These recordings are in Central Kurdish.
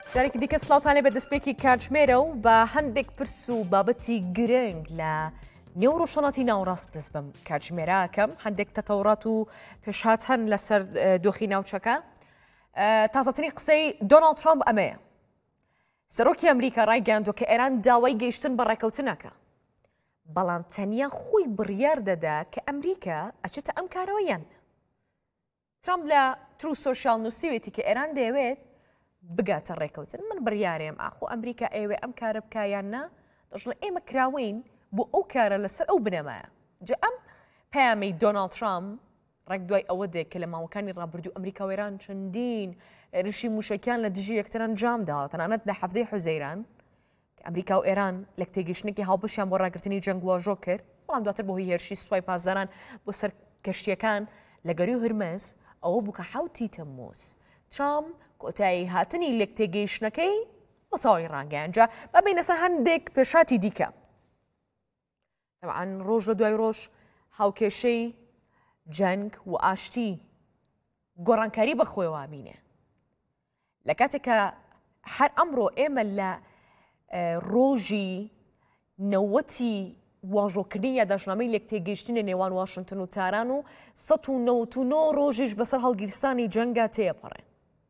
جارێکی دیکە سڵاوتانێ بە دەستپێکی کاتژمێرە و بە هەندێک پرس و بابەتی گرنگ لە نێو ڕۆژهەڵاتی ناوەڕاست دەست بەم کاتژمێرەکەم هەندێک تەتەوڕات و پێشهات هەن لەسەر دۆخی ناوچەکە. تازەترین قسەی دۆناڵد ترامپ ئەمەیە. سەرۆکی ئەمریکا ڕایگەیاندووە کە ئێران داوای گەیشتن بە ڕێکەوتنەکە. بەڵام تەنیا خۆی بڕیار دەدا کە ئەمریکا ئەچێتە ئەم کارەوەیان. ترامپ لە ترو سۆشیال نووسیوێتی کە ئێران دەیەوێت بگاتە ڕێکەوتن. من بڕیارێم ئاخۆ ئەمریکا ئێوێ ئەم کارە بکایان نا دەژڵێ ئێمە کراوین بۆ ئەو کارە لەسەر ئەو بنەمایە. جا ئەم پەیامی دۆناڵد ترامپ ڕێک دوای ئەوە دێک کە لە ماوەکانی ڕابردوو ئەمریکا و ئێران چەندین ڕشی موشکیان لە دژی یەکتر ئەنجام داوە تەنانەت لە هەفتەی حوزەیران کە ئەمریکا و ئێران لە تێگەیشتنێکی هاوبەشیان بۆ ڕاگررتنی جەنگ واژۆ کرد، بەڵام دواتر بۆ هۆی هێرشی سوپای پازداران بۆ سەر کەشتیەکان لە گەری و هرمز ئەوە بوو کە 7 تەمموز ترامپ کۆتایی هاتنی لێک تێگەیشتنەکەی بەچاوی ڕانگەیان. جا ببینە سە هەندێک پێشاتی دیکە. طبعاً ڕۆژ لە دوای ڕۆژ هاوکێشەی جەنگ و ئاشتی گۆڕانکاری بەخۆی وامینێ. لە کاتێکە هەر ئەمڕۆ ئێمە لە ڕۆژی نەوەتی واژۆکردنی یادداشتنامەی لێک تێگەیشتنە نێوان واشنگتن و تاران و 199 ڕۆژیش بەسەر هەڵگیرستانی جەنگا تێپەڕێ.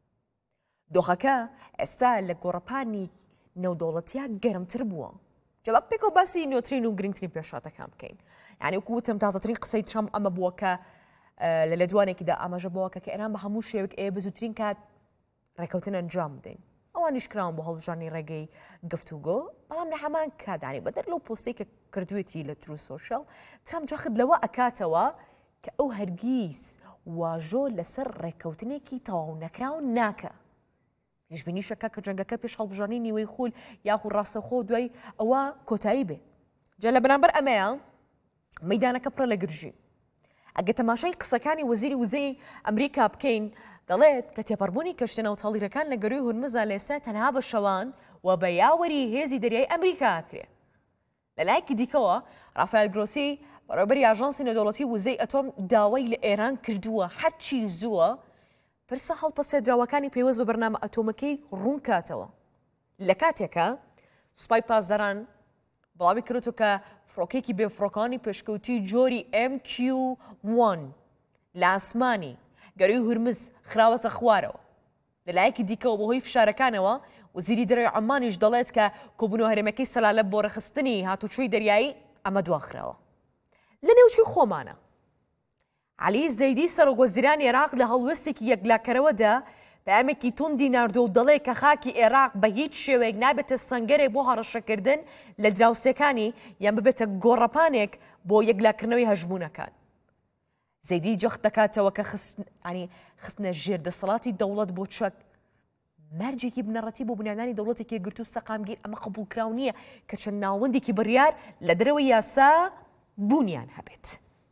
دۆخەکە ئێستا لە گۆڕەپانی نێودەوڵەتیە گەرمتر بووە. جەواب پێکەوە باسی نوێترین و گرنگترین پێشاتەکان بکەین. یعنی وەکو وتم تازەترین قسەی ترامپ ئەمە بووە کە لە لەدوانێکیدا ئاماژە بووە کە ئێران بە هەموو شێوەیەک بە زووترین کات ڕێکەوتن ئەنجام بدەین. ئەوانیش کراون بۆ هەڵبژاردننی ڕێگەی گفتوگۆ، بەڵام لە هەمان کاتدانی بەدەر لەو پۆستەی کە کردوێتی لە ترو سۆشیال ترامپ جاخت لەوە ئەکاتەوە کە ئەو هەرگیز واژۆ لەسەر ڕێکەوتنێکی تەواو نەکراون ناکە. پێشبینی شەکە کە جەنگەکە پێش هەڵبژاردننی نیوەی خول یاخود ڕاستەخۆ دوای ئەوە کۆتایی بێ. جا لە بەرامبەر ئەمەیە مەیدانەکە پڕە لە گرژی. ئەگە تەماشای قسەکانی وەزیری وزەی ئەمریکا بکەین دەڵێت کە تێپەڕبوونی کەشتە نەوتەڵیرەکان لە گەروی هورمزە لە ئێستا تەنها بە شەوان و بە یاوەری هێزی دەریای ئەمریکا ئاکرێ. لە لایەکی دیکەوە ڕافایل گرۆسی بەڕێوەبەری ئاژانسی نێودەوڵەتی وزەی ئەتۆم داوای لە ئێران کردووە هەرچی زووە پرسە هەڵپەسێدراوەکانی پێوەست بە بەرنامە ئەتۆمەکەی ڕوون کاتەوە. لە کاتێکە سوپای پازداران بڵاوی کردووە کە فڕۆکێکی بێفڕۆکانی پێشکەوتی جۆری MQ-1 لە ئاسمانی گەروی هورمز خراوەتە خوارەوە. لەلایەکی دیکەوە بەهۆی فشارەکانەوە وەزیری دەرەوەی عەمانیش دەڵێت کە کۆبوونەوە هەرێمەکەی سەلالە بۆ ڕێخستنی هاتوچۆی دەریایی ئەمە دواخراوە. لە نێوچوی خۆمانە عەلی زەیدی سەرۆکوەزیرانی عێراق لە هەڵوێستێکی یەکلاکەرەوەدا پەیامێکی توندی ناردۆ و دەڵێ کە خاکی عێراق بە هیچ شێوەیەک نابێتە سەنگەرێک بۆ هەڕەشەکردن لە دراوسەکانی یان ببێتە گۆڕەپانێک بۆ یەکلاکردنەوەی هەژمونەکان. زەیدی جەخت دەکاتەوە کە خستنە ژێردەسەڵاتی دەوڵەت بۆ چەک مەرجێکی بنەڕەتی بۆ بنیادانی دەوڵەتێکی گرت و سەقامگیر ئەمە قبولکراو نییە کە چەند ناوەندێکی بڕیار لە دەرەوەی یاسا بوونیان هەبێت.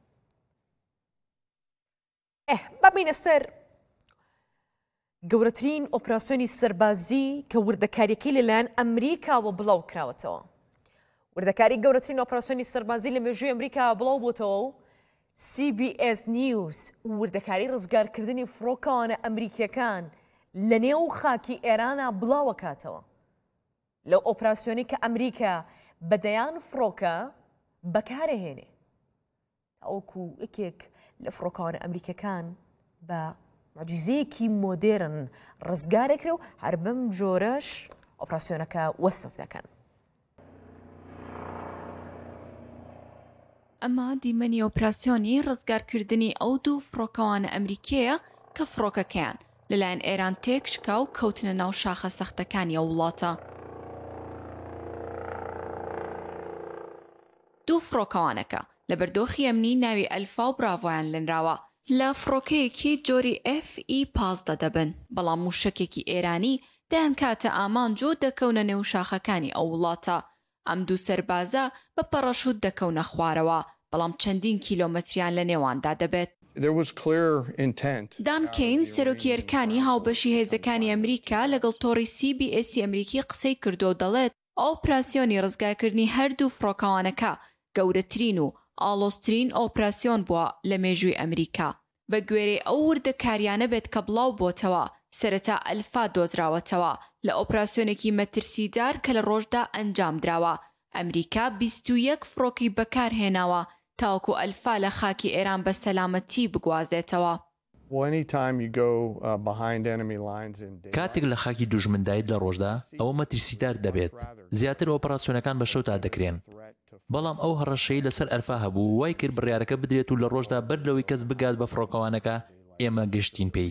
ببینە سەر گەورەترین ئۆپراسیۆنی سەربازی کە وردەکاریەکەی لەلایەن ئەمریکاوە بڵاو کراوەتەوە. وردەکاری گەورەترین ئۆپراسیۆنی سەربازی لە مێژووی ئەمریکا بڵاو بووتەوە و CBS نیوز وردەکاری ڕزگارکردنی فڕۆکەوانە ئەمریکیەکان لە نێو خاکی ئێرانە بڵاوە کاتەوە. لەو ئۆپراسیۆنی کە ئەمریکا بەدەیان فڕۆکە بەکارەهێنێ ئەوکو یەکێک لە فڕۆکەوانە ئەمریکەکان بە معجزەیەکی مۆدێرن ڕزگارێکرێ و هەر بەم جۆرەش ئۆپراسیۆنەکە وەسف دەکەن. ئەمە دیمەنی ئۆپراسیۆنی ڕزگارکردنی ئەو دوو فڕۆکەوانە ئەمریکەیە کە فڕۆکەکەیان لەلایەن ئێران تێک شکا و کەوتنە ناو شاخە سەختەکانی ئەو وڵاتە. دوو فڕۆکەوانەکە لە بەردۆخی ئەمنی ناوی ئەلفا و براڤۆیان لەنراوە لە فڕۆکەیەکی جۆری FE-15 دەبن، بەڵام موشکێکی ئێرانی دایان کاتە ئامانج و دەکەونە نێو شاخەکانی ئەو وڵاتە. ئەم دوو سەربازە بە پەڕەشوت دەکەونە خوارەوە، بەڵام چەندین کیلۆمەتریان لە نێواندا دەبێت. دان کین سەرۆکی ئەرکانی هاوبەشی هێزەکانی ئەمریکا لەگەڵ تۆڕی CBS ئەمریکی قسەی کردو و دەڵێت ئۆپراسیۆنی ڕزگارکردنی هەردوو فڕۆکەوانەکە گەورەترین و ئاڵۆزترین ئۆپراسیۆن بووە لە مێژووی ئەمریکا. بە گوێرەی ئەو وردەکاریانە بێت کە بڵاو بۆتەوە سەرەتا ئەلفا دۆزراوەتەوە لە ئۆپراسیۆنێکی مەترسیدار کە لە ڕۆژدا ئەنجام دراوە. ئەمریکا 21 فڕۆکی بەکارهێناوە تاوەکو ئەلفا لە خاکی ئێران بە سەلامەتی بگوازێتەوە. کاتێک لە خاکی دوژمندایت لە ڕۆژدا ئەوە مەترسیدار دەبێت. زیاتر ئۆپراسیۆنەکان بە شەوتا دەکرێن. بەڵام ئەو هەڕەشەی لەسەر ئەلفا هەبوو وای کرد بڕیارەکە بدرێت و لە ڕۆژدا بەر لەوەی کەس بگات بە فڕۆکەوانەکە ئێمە گەشتین پێی.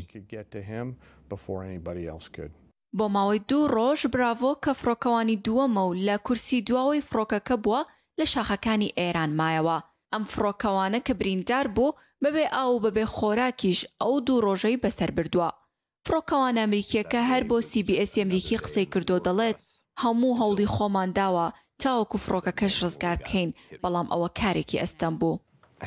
بۆ ماوەی 2 ڕۆژ براڤۆ کە فڕۆکەوانی دووەمە و لە کورسی دواوەی فڕۆکەکە بووە لە شاخەکانی ئێران مایەوە. ئەم فڕۆکەوانە کە بریندار بوو بەبێ ئاو و بەبێ خۆراکیش ئەو 2 ڕۆژەی بەسەر بردووە. فڕۆکەوان ئەمریکیەکە هەر بۆ CBS ئەمریکی قسەی کردو دەڵێت هەموو هەوڵی خۆمان داوە تاوەکو فڕۆکەکەش ڕزگار بکەین، بەڵام ئەوە کارێکی ئەستەم بوو.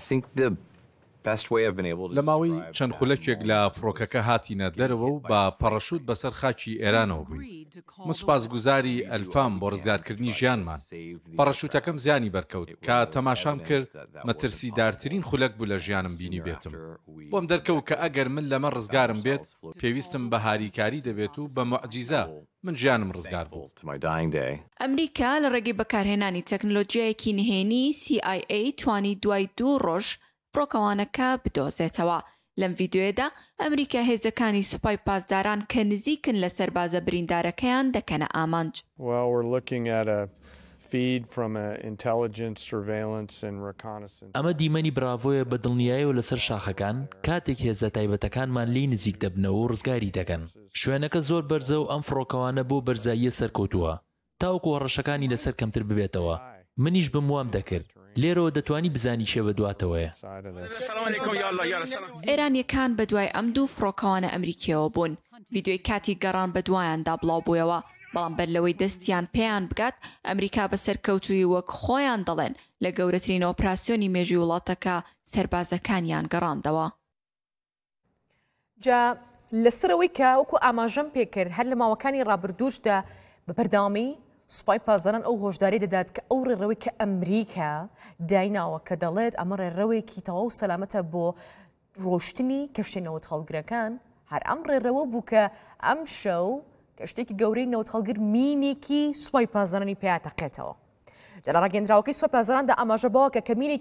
لە ماوەی چەند خولەکێک لە فڕۆکەکە هاتینە دەرەوە و بە پەڕەشوت بەسەر خاکی ئێرانەوە بووین. سوپاسگوزاری ئەلفام بۆ ڕزگارکردنی ژیانمان. پەڕەشوتەکەم زیانی بەرکەوت کە تەماشام کرد مەترسیدارترین خولەک بوو لە ژیانم بینی بێتم. بۆم دەرکەوت کە ئەگەر من لەمە ڕزگارم بێت پێویستم بە هاریکاری دەبێت و بە موعجیزە من ژیانم ڕزگار بوو. ئەمریکا لە ڕێگەی بەکارهێنانی تەکنۆلۆژیایەکی نهێنی CIA توانی دوای 2 ڕۆژ فڕۆکەوانەکە بدۆزێتەوە. لەم ڤیدیۆیەدا ئەمریکا هێزەکانی سوپای پاسداران کە نزیکن لە سەربازە بریندارەکەیان دەکەنە ئامانج. ئەمە دیمەنی براڤۆیە بە دڵنیاییەوە لەسەر شاخەکان کاتێک هێزە تایبەتەکانمان لی نزیک دەبنەوە و ڕزگاری دەکەن. شوێنەکە زۆر بەرزە و ئەم فڕۆکەوانە بۆ بەرزاییە سەرکەوتووە تاوەکو هەڕەشەکانی لەسەر کەمتر ببێتەوە. منیش بموام دەکرد لێرەوە دەتوانی بزانی شێ بە دواتەوەیە. ئێرانیەکان بە دوای ئەم 2 فڕۆکەوانە ئەمریکیەوە بوون. ڤیدیۆی کاتی گەڕان بە دوایاندا بڵاو بوویەوە، بەڵام بەر لەوەی دەستیان پێیان بگات ئەمریکا بە سەرکەوتووی وەک خۆیان دەڵێن لە گەورەترین ئۆپراسیۆنی مێژووی وڵاتەکە سەربازەکانیان گەڕاندەوە. جا لەسەرەوەی کە وەکو ئاماژەم پێکرد هەر لە ماوەکانی ڕابردووشدا بە بەرداوامی سوپای پازداران ئەو هۆشداری دەدات کە ئەو ڕێڕەوەی کە ئەمریکا دایناوە کە دەڵێت ئەمە ڕێڕەوەیەکی تەواو سەلامەتە بۆ ڕۆشتنی کەشتی نەوەتەڵگرەکان، هەر ئەم ڕێڕەوە بوو کە ئەم شەو کەشتێکی گەورەی نەوەتەڵگر مینێکی سوپای پازدارانی پێیاتەقێتەوە. جا لە ڕاگەندراوەکەی سوپای پازداراندا ئاماژە بەوە کە کەمینێکی